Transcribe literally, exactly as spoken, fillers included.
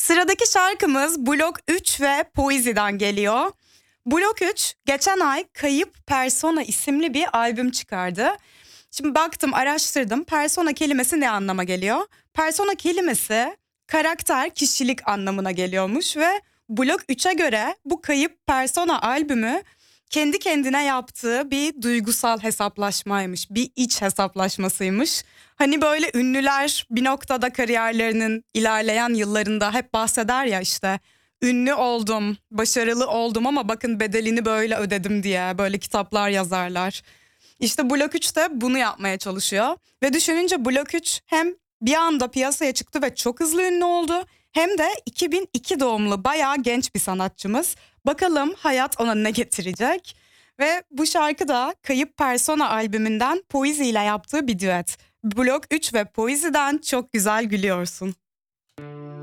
Sıradaki şarkımız Blok üç ve Poezi'den geliyor. Blok üç geçen ay Kayıp Persona isimli bir albüm çıkardı. Şimdi baktım, araştırdım. Persona kelimesi ne anlama geliyor? Persona kelimesi karakter, kişilik anlamına geliyormuş ve Blok üçe göre bu Kayıp Persona albümü kendi kendine yaptığı bir duygusal hesaplaşmaymış. Bir iç hesaplaşmasıymış. Hani böyle ünlüler bir noktada kariyerlerinin ilerleyen yıllarında hep bahseder ya, işte ünlü oldum, başarılı oldum ama bakın bedelini böyle ödedim diye böyle kitaplar yazarlar. İşte Blok üç de bunu yapmaya çalışıyor. Ve düşününce Blok üç hem bir anda piyasaya çıktı ve çok hızlı ünlü oldu, hem de iki bin iki doğumlu bayağı genç bir sanatçımız. Bakalım hayat ona ne getirecek? Ve bu şarkı da Kayıp Persona albümünden Poezi ile yaptığı bir düet. Blok üç ve Poezi'den Çok Güzel Gülüyorsun.